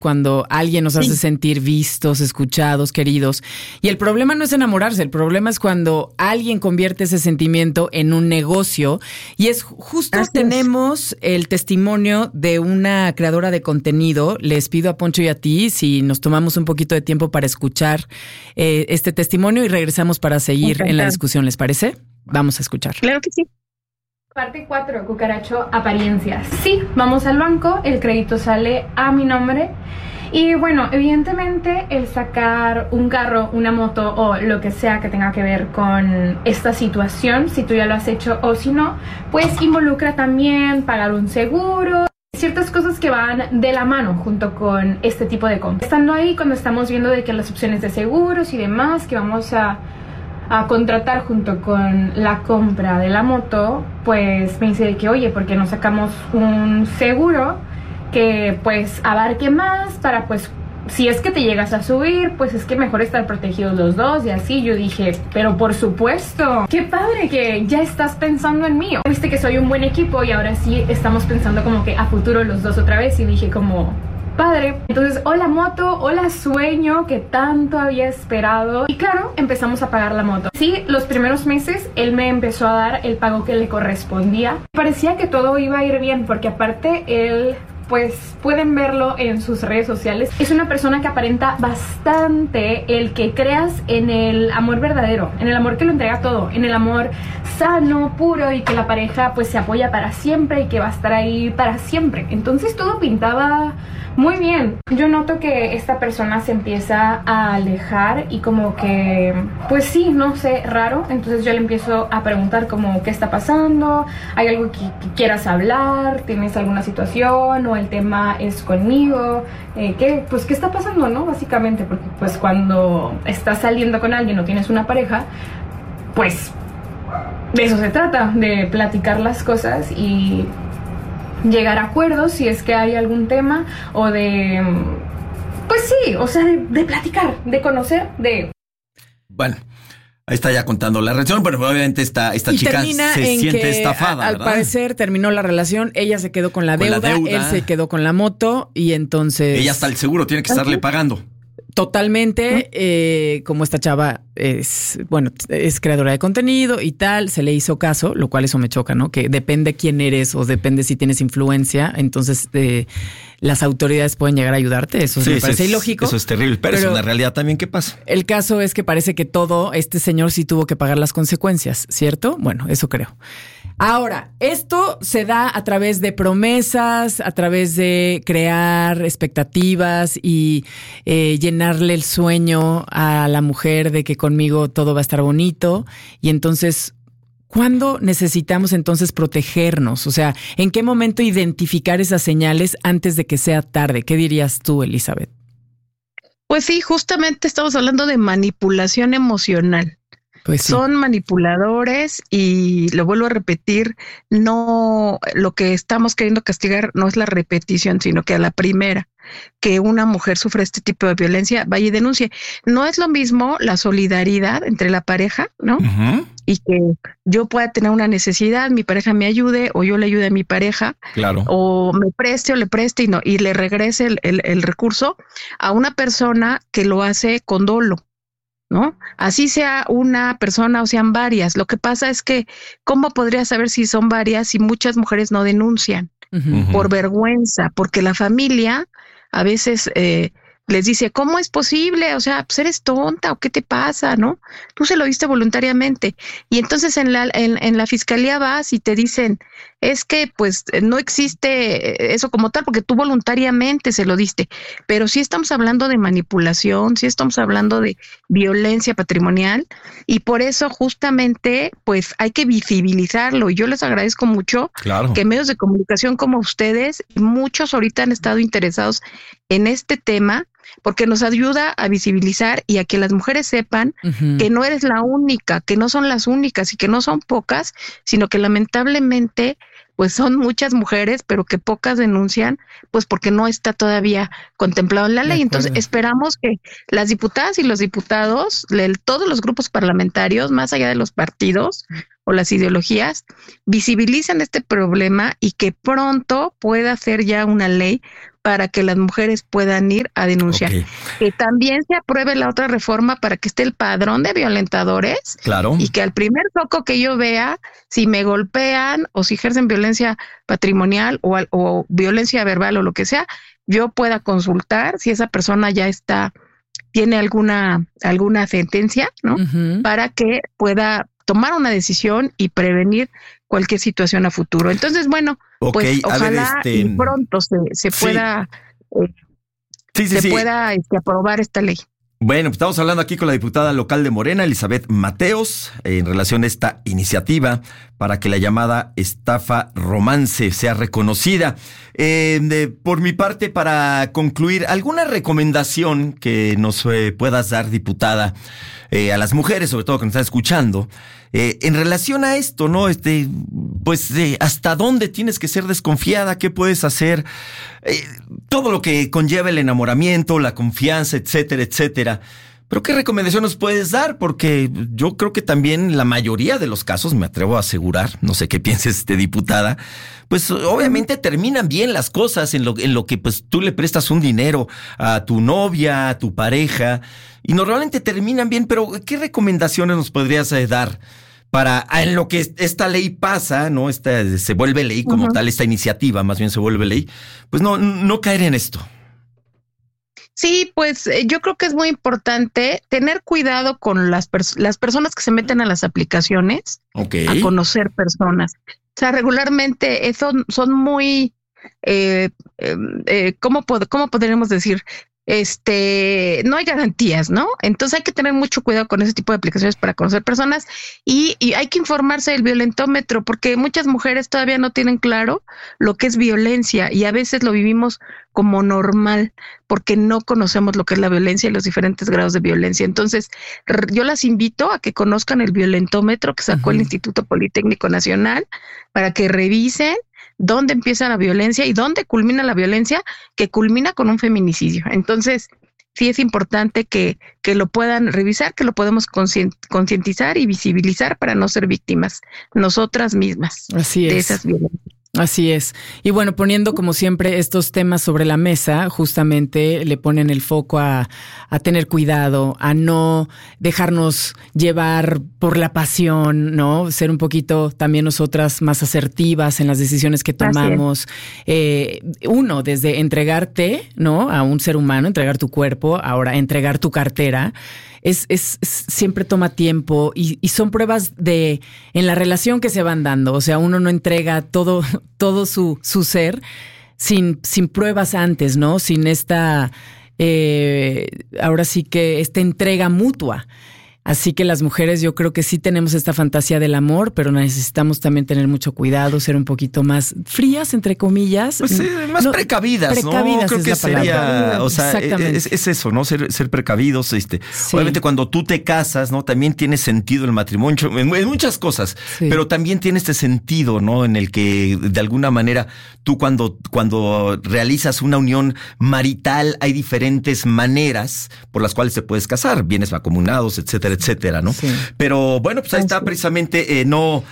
cuando alguien nos hace sentir vistos, escuchados, queridos. Y el problema no es enamorarse, el problema es cuando alguien convierte ese sentimiento en un negocio. Y es justo, tenemos el testimonio de una creadora de contenido. Les pido a Poncho y a ti si nos tomamos un poquito de tiempo para escuchar este testimonio y regresamos para seguir en la discusión, ¿les parece? Vamos a escuchar. Claro que sí. Parte 4, cucaracho, apariencias. Sí, vamos al banco, el crédito sale a mi nombre y bueno, evidentemente el sacar un carro, una moto o lo que sea que tenga que ver con esta situación, si tú ya lo has hecho o si no, pues involucra también pagar un seguro, ciertas cosas que van de la mano junto con este tipo de compras. Estando ahí, cuando estamos viendo de que las opciones de seguros y demás que vamos a contratar junto con la compra de la moto, pues me dice de que, oye, ¿por qué no sacamos un seguro que pues abarque más para pues si es que te llegas a subir, pues es que mejor estar protegidos los dos? Y así yo dije, pero por supuesto, qué padre que ya estás pensando en mí. Viste que soy un buen equipo y ahora sí estamos pensando como que a futuro los dos otra vez y dije como... padre. Entonces, hola moto, hola sueño que tanto había esperado. Y claro, empezamos a pagar la moto. Sí, los primeros meses él me empezó a dar el pago que le correspondía. Parecía que todo iba a ir bien porque aparte él, pues pueden verlo en sus redes sociales, es una persona que aparenta bastante el que creas en el amor verdadero, en el amor que lo entrega todo, en el amor sano, puro y que la pareja pues se apoya para siempre y que va a estar ahí para siempre. Entonces todo pintaba muy bien. Yo noto que esta persona se empieza a alejar y como que, pues sí, no sé, raro. Entonces yo le empiezo a preguntar como, ¿qué está pasando? ¿Hay algo que quieras hablar? ¿Tienes alguna situación? ¿O el tema es conmigo? ¿Qué está pasando, no? Básicamente, porque pues cuando estás saliendo con alguien o tienes una pareja, pues de eso se trata, de platicar las cosas y llegar a acuerdos si es que hay algún tema o de, pues sí, o sea, de platicar, de conocer, de... Bueno, ahí está ya contando la relación, pero obviamente esta chica se siente estafada, al ¿verdad? parecer terminó la relación, ella se quedó con la deuda, él se quedó con la moto y entonces... Ella hasta el seguro tiene que estarle pagando. Totalmente, como esta chava es creadora de contenido y tal, se le hizo caso, lo cual eso me choca, ¿no? Que depende quién eres o depende si tienes influencia, entonces las autoridades pueden llegar a ayudarte, eso me parece ilógico. Eso es terrible, pero es una realidad también que pasa. El caso es que parece que este señor sí tuvo que pagar las consecuencias, ¿cierto? Bueno, eso creo. Ahora, esto se da a través de promesas, a través de crear expectativas y llenarle el sueño a la mujer de que conmigo todo va a estar bonito. Y entonces, ¿cuándo necesitamos entonces protegernos? O sea, ¿en qué momento identificar esas señales antes de que sea tarde? ¿Qué dirías tú, Elizabeth? Pues sí, justamente estamos hablando de manipulación emocional. Pues sí. Son manipuladores y lo vuelvo a repetir, no, lo que estamos queriendo castigar no es la repetición, sino que a la primera que una mujer sufre este tipo de violencia, vaya y denuncie. No es lo mismo la solidaridad entre la pareja, ¿no? Uh-huh. Y que yo pueda tener una necesidad, mi pareja me ayude o yo le ayude a mi pareja, claro, o me preste o le preste y le regrese el recurso a una persona que lo hace con dolo, ¿no? Así sea una persona o sean varias. Lo que pasa es que, ¿cómo podría saber si son varias si muchas mujeres no denuncian? Uh-huh. Por vergüenza, porque la familia a veces les dice, ¿cómo es posible? O sea, pues eres tonta o ¿qué te pasa? ¿No? Tú se lo diste voluntariamente. Y entonces en la fiscalía vas y te dicen, es que pues no existe eso como tal, porque tú voluntariamente se lo diste. Pero sí estamos hablando de manipulación, sí estamos hablando de violencia patrimonial, y por eso justamente pues hay que visibilizarlo. Y yo les agradezco mucho, claro, que medios de comunicación como ustedes, muchos ahorita han estado interesados en este tema, porque nos ayuda a visibilizar y a que las mujeres sepan uh-huh. que no eres la única, que no son las únicas y que no son pocas, sino que lamentablemente pues son muchas mujeres, pero que pocas denuncian, pues porque no está todavía contemplado en la ley. Entonces esperamos que las diputadas y los diputados, todos los grupos parlamentarios, más allá de los partidos o las ideologías, visibilicen este problema y que pronto pueda ser ya una ley, para que las mujeres puedan ir a denunciar. Okay. Que también se apruebe la otra reforma para que esté el padrón de violentadores. Claro. Y que al primer foco que yo vea, si me golpean o si ejercen violencia patrimonial o violencia verbal o lo que sea, yo pueda consultar si esa persona ya tiene alguna sentencia, ¿no? Uh-huh. Para que pueda tomar una decisión y prevenir cualquier situación a futuro. Entonces, bueno, pues ojalá y pronto se pueda pueda aprobar esta ley. Bueno, pues estamos hablando aquí con la diputada local de Morena, Elizabeth Mateos, en relación a esta iniciativa para que la llamada estafa romance sea reconocida. Por mi parte, para concluir, ¿alguna recomendación que nos puedas dar, diputada, a las mujeres, sobre todo que nos están escuchando, en relación a esto, ¿no? ¿Hasta dónde tienes que ser desconfiada? ¿Qué puedes hacer? Todo lo que conlleva el enamoramiento, la confianza, etcétera, etcétera. Pero ¿qué recomendación nos puedes dar? Porque yo creo que también la mayoría de los casos, me atrevo a asegurar, no sé qué pienses, diputada, pues obviamente terminan bien las cosas en lo que pues tú le prestas un dinero a tu novia, a tu pareja, y normalmente terminan bien, pero ¿qué recomendaciones nos podrías dar para en lo que esta ley pasa, ¿no? Se vuelve ley como tal, esta iniciativa más bien se vuelve ley, pues no caer en esto? Sí, pues yo creo que es muy importante tener cuidado con las personas que se meten a las aplicaciones, a conocer personas. O sea, regularmente son muy, ¿cómo podríamos decir? No hay garantías, ¿no? Entonces hay que tener mucho cuidado con ese tipo de aplicaciones para conocer personas y hay que informarse del violentómetro, porque muchas mujeres todavía no tienen claro lo que es violencia y a veces lo vivimos como normal porque no conocemos lo que es la violencia y los diferentes grados de violencia. Entonces yo las invito a que conozcan el violentómetro que sacó el Instituto Politécnico Nacional para que revisen dónde empieza la violencia y dónde culmina la violencia, que culmina con un feminicidio. Entonces, sí es importante que lo puedan revisar, que lo podemos concientizar y visibilizar para no ser víctimas nosotras mismas de esas violencias. Así es. Y bueno, poniendo como siempre estos temas sobre la mesa, justamente le ponen el foco a tener cuidado, a no dejarnos llevar por la pasión, ¿no? Ser un poquito también nosotras más asertivas en las decisiones que tomamos. Uno, desde entregarte, ¿no? A un ser humano, entregar tu cuerpo, ahora entregar tu cartera. Es siempre toma tiempo y son pruebas en la relación que se van dando. O sea, uno no entrega todo su ser sin pruebas antes, ¿no? Sin esta, ahora sí que esta entrega mutua. Así que las mujeres yo creo que sí tenemos esta fantasía del amor, pero necesitamos también tener mucho cuidado, ser un poquito más frías, entre comillas. Pues más precavidas, ¿no? Creo que sería, o sea, es eso, ¿no? Ser precavidos. Sí. Obviamente cuando tú te casas, ¿no? También tiene sentido el matrimonio en muchas cosas, pero también tiene este sentido, ¿no? En el que de alguna manera tú cuando realizas una unión marital hay diferentes maneras por las cuales te puedes casar, bienes mancomunados, etcétera, ¿no? Sí. Pero bueno, pues ahí está precisamente no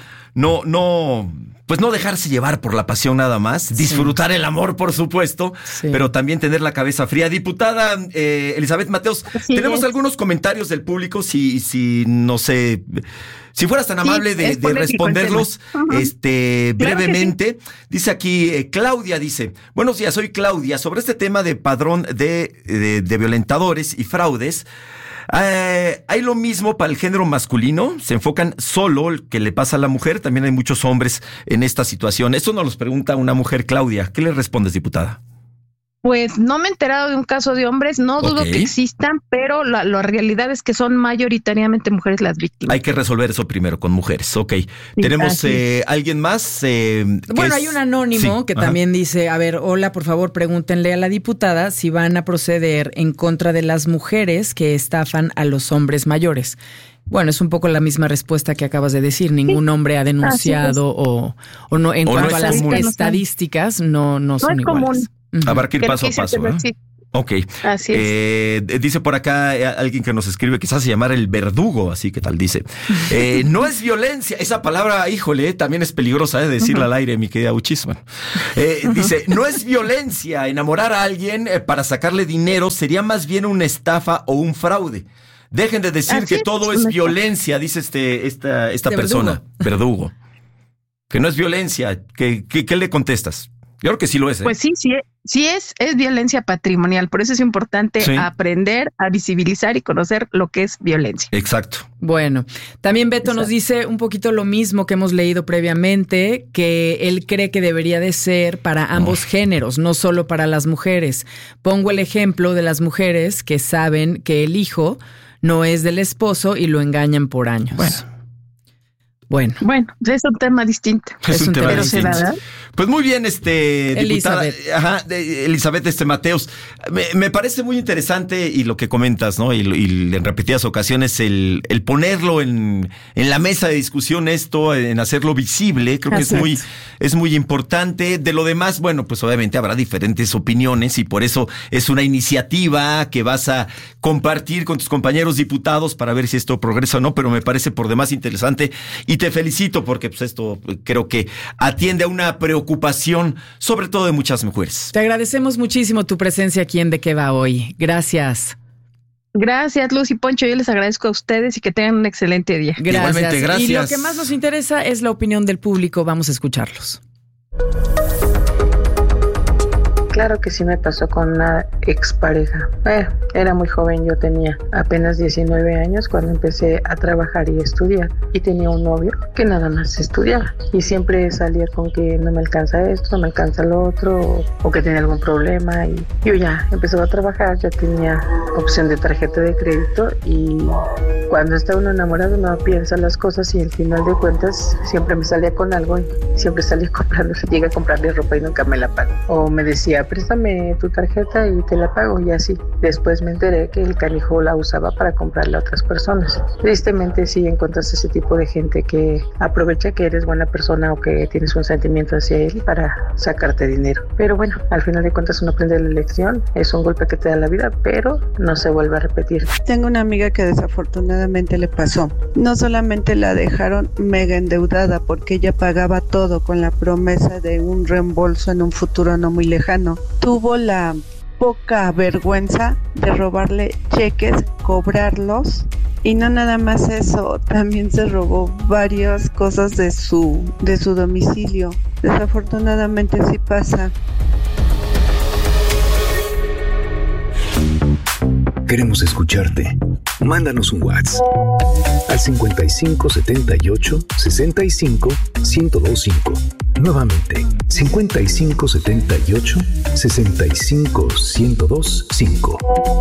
dejarse llevar por la pasión nada más, disfrutar el amor, por supuesto, pero también tener la cabeza fría. Diputada Elizabeth Mateos, tenemos algunos comentarios del público, si no sé, si fueras tan amable de responderlos brevemente. Dice aquí, Claudia dice, buenos días, soy Claudia, sobre este tema de padrón de violentadores y fraudes. ¿Hay lo mismo para el género masculino? ¿Se enfocan solo el que le pasa a la mujer? También hay muchos hombres en esta situación. Esto nos lo pregunta una mujer, Claudia. ¿Qué le respondes, diputada? Pues no me he enterado de un caso de hombres, no dudo que existan, pero la realidad es que son mayoritariamente mujeres las víctimas. Hay que resolver eso primero con mujeres, Sí, tenemos alguien más. Bueno, hay un anónimo que también dice, a ver, hola, por favor, pregúntenle a la diputada si van a proceder en contra de las mujeres que estafan a los hombres mayores. Bueno, es un poco la misma respuesta que acabas de decir. Ningún hombre ha denunciado o no, en cuanto a las estadísticas, no son iguales. Habrá que ir paso a paso, ¿no? Ok. Así es. Dice por acá alguien que nos escribe, quizás se llamara el verdugo, así que tal dice. No es violencia. Esa palabra, híjole, también es peligrosa de decirla al aire, mi querida Uchisman. Dice, no es violencia. Enamorar a alguien para sacarle dinero sería más bien una estafa o un fraude. Dejen de decir que todo es violencia, dice esta persona, verdugo. Que no es violencia. ¿Qué le contestas? Yo creo que sí lo es. Pues sí es violencia patrimonial. Por eso es importante aprender a visibilizar y conocer lo que es violencia. Exacto. Bueno, también Beto nos dice un poquito lo mismo que hemos leído previamente, que él cree que debería de ser para ambos géneros, no solo para las mujeres. Pongo el ejemplo de las mujeres que saben que el hijo no es del esposo y lo engañan por años. Bueno, es un tema distinto. Es un tema distinto. ¿Verdad? Pues muy bien, diputada Elizabeth Mateos. Me parece muy interesante y lo que comentas, ¿no? Y en repetidas ocasiones el ponerlo en la mesa de discusión esto, en hacerlo visible, creo que es muy importante. De lo demás, bueno, pues obviamente habrá diferentes opiniones y por eso es una iniciativa que vas a compartir con tus compañeros diputados para ver si esto progresa o no, pero me parece por demás interesante y te felicito porque pues esto creo que atiende a una preocupación sobre todo de muchas mujeres. Te agradecemos muchísimo tu presencia aquí en De Qué Va Hoy. Gracias. Gracias, Luz y Poncho. Yo les agradezco a ustedes y que tengan un excelente día. Gracias. Igualmente, gracias. Y lo que más nos interesa es la opinión del público. Vamos a escucharlos. Claro que sí me pasó con una expareja. Era muy joven, yo tenía apenas 19 años cuando empecé a trabajar y estudiar. Y tenía un novio que nada más estudiaba. Y siempre salía con que no me alcanza esto, no me alcanza lo otro, o que tenía algún problema. Y yo ya empezaba a trabajar, ya tenía opción de tarjeta de crédito. Y cuando está uno enamorado no piensa las cosas y al final de cuentas siempre me salía con algo y siempre salía comprando. Llegué a comprarle ropa y nunca me la pagó. O me decía, préstame tu tarjeta y te la pago y así. Después me enteré que el canijo la usaba para comprarle a otras personas. Tristemente sí encuentras ese tipo de gente que aprovecha que eres buena persona o que tienes un sentimiento hacia él para sacarte dinero. Pero bueno, al final de cuentas uno aprende la lección. Es un golpe que te da la vida, pero no se vuelve a repetir. Tengo una amiga que desafortunadamente le pasó. No solamente la dejaron mega endeudada porque ella pagaba todo con la promesa de un reembolso en un futuro no muy lejano. Tuvo la poca vergüenza de robarle cheques, cobrarlos y no nada más eso, también se robó varias cosas de su domicilio. Desafortunadamente sí pasa. Queremos escucharte. Mándanos un WhatsApp al 55 78 65 1025. Nuevamente, 55 78 65 1025.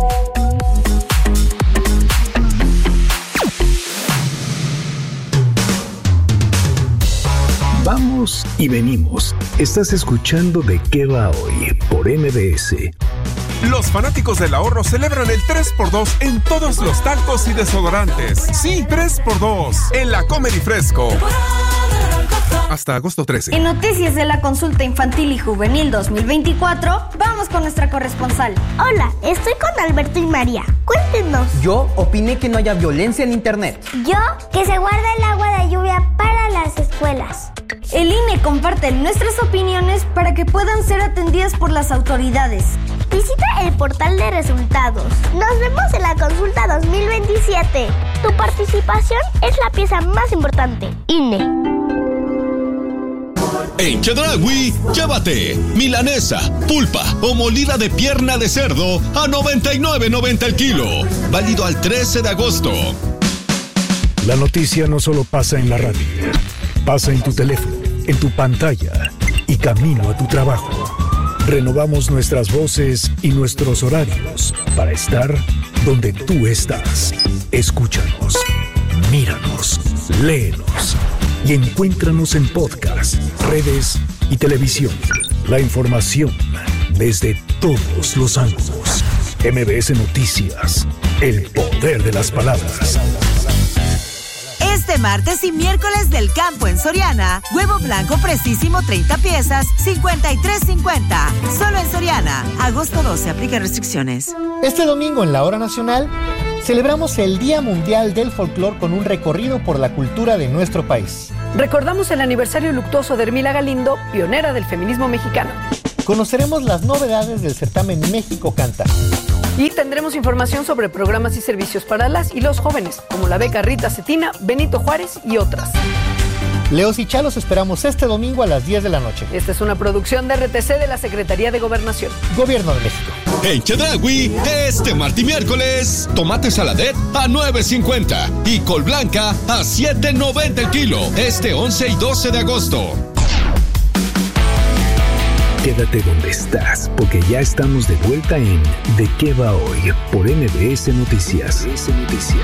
Vamos y venimos. Estás escuchando De Qué Va Hoy por MBS. Los fanáticos del ahorro celebran el 3x2 en todos los talcos y desodorantes. Sí, 3x2 en la Comer y Fresco. Hasta agosto 13. En noticias de la consulta infantil y juvenil 2024, vamos con nuestra corresponsal. Hola, estoy con Alberto y María. Cuéntenos. Yo opiné que no haya violencia en internet. Yo, que se guarda el agua de lluvia para las escuelas. El INE comparte nuestras opiniones para que puedan ser atendidas por las autoridades. Visita el portal de resultados. Nos vemos en la consulta 2027. Tu participación es la pieza más importante. INE. En Chedraui, llévate milanesa, pulpa o molida de pierna de cerdo a $99.90 el kilo. Válido al 13 de agosto. La noticia no solo pasa en la radio. Pasa en tu teléfono, en tu pantalla y camino a tu trabajo. Renovamos nuestras voces y nuestros horarios para estar donde tú estás. Escúchanos, míranos, léenos y encuéntranos en podcast, redes y televisión. La información desde todos los ángulos. MBS Noticias, el poder de las palabras. Este martes y miércoles del campo en Soriana. Huevo blanco precisísimo 30 piezas, 53.50. Solo en Soriana. Agosto 12, aplica restricciones. Este domingo en la Hora Nacional celebramos el Día Mundial del Folclor con un recorrido por la cultura de nuestro país. Recordamos el aniversario luctuoso de Hermila Galindo, pionera del feminismo mexicano. Conoceremos las novedades del certamen México Canta. Y tendremos información sobre programas y servicios para las y los jóvenes, como la beca Rita Cetina, Benito Juárez y otras. Leos y Chalos esperamos este domingo a las 10 de la noche. Esta es una producción de RTC de la Secretaría de Gobernación. Gobierno de México. En Chedraui, este martes y miércoles, tomate saladet a $9.50 y col blanca a $7.90 el kilo. Este 11 y 12 de agosto. Quédate donde estás, porque ya estamos de vuelta en ¿De qué va hoy? Por MBS Noticias.